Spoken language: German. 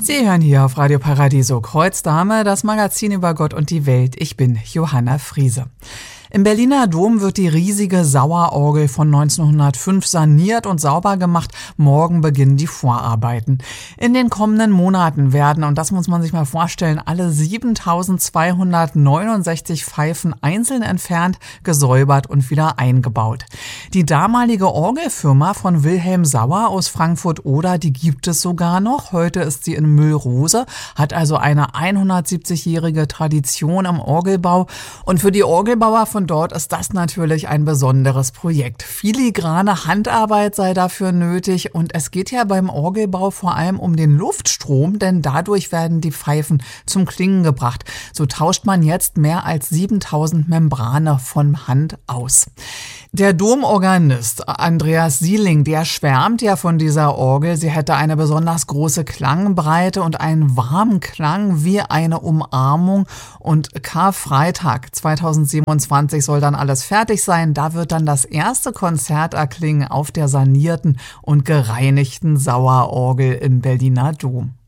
Sie hören hier auf Radio Paradiso Kreuzdame, das Magazin über Gott und die Welt. Ich bin Johanna Friese. Im Berliner Dom wird die riesige Sauerorgel von 1905 saniert und sauber gemacht. Morgen beginnen die Vorarbeiten. In den kommenden Monaten werden, und das muss man sich mal vorstellen, alle 7.269 Pfeifen einzeln entfernt, gesäubert und wieder eingebaut. Die damalige Orgelfirma von Wilhelm Sauer aus Frankfurt-Oder, die gibt es sogar noch. Heute ist sie in Müllrose, hat also eine 170-jährige Tradition im Orgelbau. Und für die Orgelbauer von dort ist das natürlich ein besonderes Projekt. Filigrane Handarbeit sei dafür nötig und es geht ja beim Orgelbau vor allem um den Luftstrom, denn dadurch werden die Pfeifen zum Klingen gebracht. So tauscht man jetzt mehr als 7.000 Membrane von Hand aus. Der Domorganist Andreas Sieling, der schwärmt ja von dieser Orgel. Sie hätte eine besonders große Klangbreite und einen warmen Klang wie eine Umarmung. Und Karfreitag 2027 soll dann alles fertig sein. Da wird dann das erste Konzert erklingen auf der sanierten und gereinigten Sauerorgel im Berliner Dom.